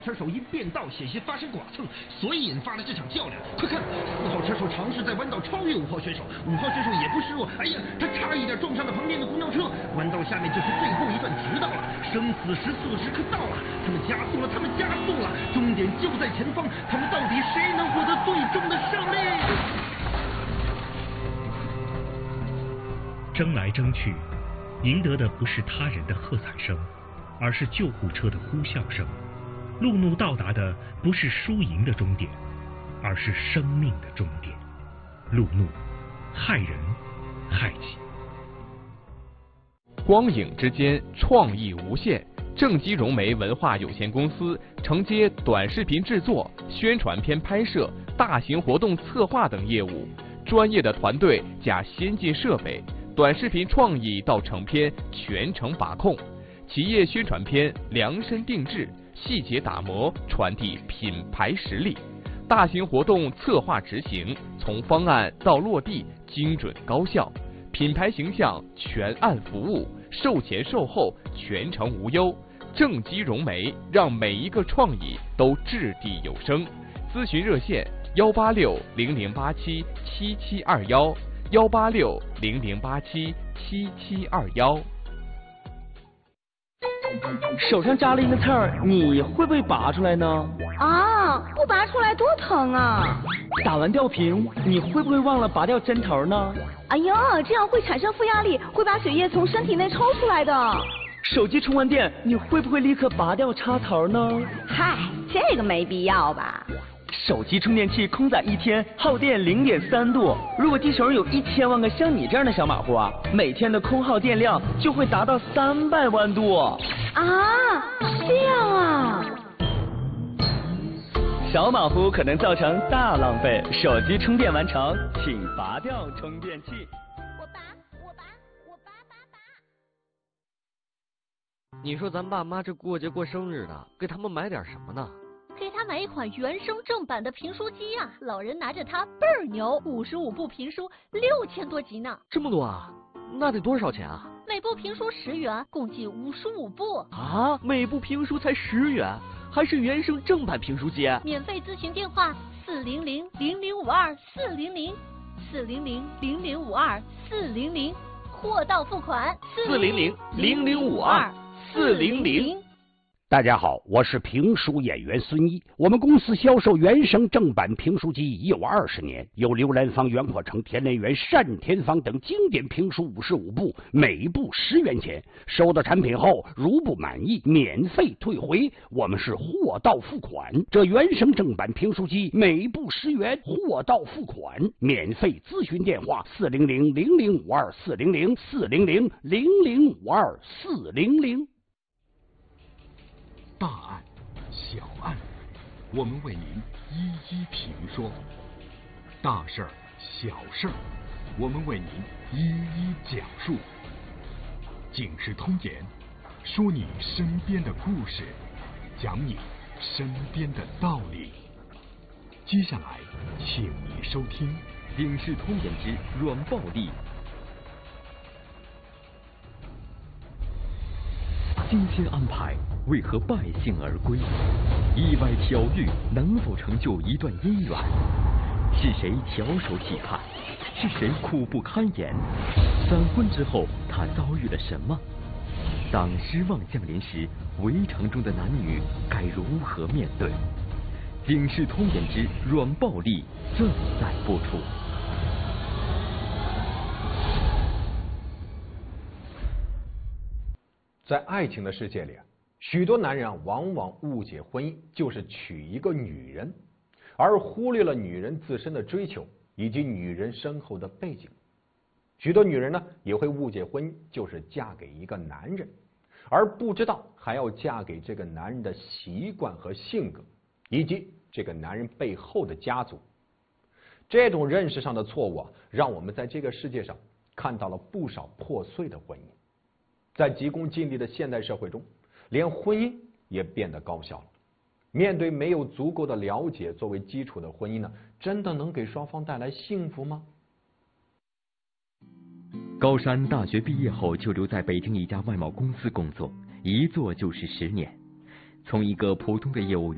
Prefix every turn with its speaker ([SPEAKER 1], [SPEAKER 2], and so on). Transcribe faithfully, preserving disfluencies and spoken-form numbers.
[SPEAKER 1] 车手因变道险些发生剐蹭，所以引发了这场较量。快看，四号车手尝试在弯道超越五号选手，五号选手也不示弱，哎呀，他差一点撞上了旁边的公交车。弯道下面就是最后一段直道了，生死时速的时刻到了，他们加速了，他们加速了，终点就在前方，他们到底谁能获得最终的胜利？
[SPEAKER 2] 争来争去，赢得的不是他人的喝彩声，而是救护车的呼啸声。路怒到达的不是输赢的终点，而是生命的终点。路怒，害人害己。
[SPEAKER 3] 光影之间，创意无限。正基融媒文化有限公司承接短视频制作、宣传片拍摄、大型活动策划等业务，专业的团队加先进设备，短视频创意到成片全程把控，企业宣传片量身定制。细节打磨，传递品牌实力；大型活动策划执行，从方案到落地，精准高效；品牌形象全案服务，售前售后全程无忧。正基融媒让每一个创意都掷地有声。咨询热线：幺八六零零八七七七二幺，幺八六零零八七七七二幺。
[SPEAKER 4] 手上扎了一个刺儿，你会不会拔出来呢？
[SPEAKER 5] 啊，不拔出来多疼啊！
[SPEAKER 4] 打完吊瓶，你会不会忘了拔掉针头呢？
[SPEAKER 5] 哎呦，这样会产生负压力，会把血液从身体内抽出来的。
[SPEAKER 4] 手机充完电，你会不会立刻拔掉插头呢？
[SPEAKER 5] 嗨，这个没必要吧。
[SPEAKER 4] 手机充电器空载一天耗电零点三度，如果地球上有一千万个像你这样的小马虎啊，每天的空耗电量就会达到三百万度。
[SPEAKER 5] 啊，这样啊！
[SPEAKER 4] 小马虎可能造成大浪费，手机充电完成，请拔掉充电器。
[SPEAKER 5] 我拔，我拔，我拔拔拔。
[SPEAKER 6] 你说咱爸妈这过节过生日的，给他们买点什么呢？
[SPEAKER 7] 给他买一款原声正版的评书机呀、啊，老人拿着它倍儿牛，五十五部评书，六千多集呢。
[SPEAKER 6] 这么多啊？那得多少钱啊？
[SPEAKER 7] 每部评书十元，共计五十五部。
[SPEAKER 6] 啊，每部评书才十元，还是原声正版评书机？
[SPEAKER 7] 免费咨询电话：四零零零零五二四零零，四零零零零五二四零零，货到付款。
[SPEAKER 6] 四零零零零五二四零零。
[SPEAKER 8] 大家好，我是评书演员孙一。我们公司销售原声正版评书机已有二十年，有刘兰芳、袁阔成、田连元、单田芳等经典评书五十五部，每部十元钱。收到产品后，如不满意，免费退回。我们是货到付款。这原声正版评书机每部十元，货到付款，免费咨询电话：四零零零零五二四零零，四零零零零五二四零零。
[SPEAKER 9] 大案、小案，我们为您一一评说；大事儿、小事儿，我们为您一一讲述。警世通言，说你身边的故事，讲你身边的道理。接下来，请你收听《
[SPEAKER 10] 警世通言之软暴力》。精心安排，为何败兴而归？意外巧遇，能否成就一段姻缘？是谁翘首企盼？是谁苦不堪言？闪婚之后，他遭遇了什么？当失望降临时，围城中的男女该如何面对？警世通言之软暴力正在播出。
[SPEAKER 11] 在爱情的世界里，许多男人啊，往往误解婚姻就是娶一个女人，而忽略了女人自身的追求以及女人身后的背景。许多女人呢，也会误解婚姻就是嫁给一个男人，而不知道还要嫁给这个男人的习惯和性格，以及这个男人背后的家族。这种认识上的错误啊，让我们在这个世界上看到了不少破碎的婚姻。在急功近利的现代社会中，连婚姻也变得高效了。面对没有足够的了解作为基础的婚姻呢，真的能给双方带来幸福吗？
[SPEAKER 10] 高山大学毕业后就留在北京一家外贸公司工作，一做就是十年。从一个普通的业务员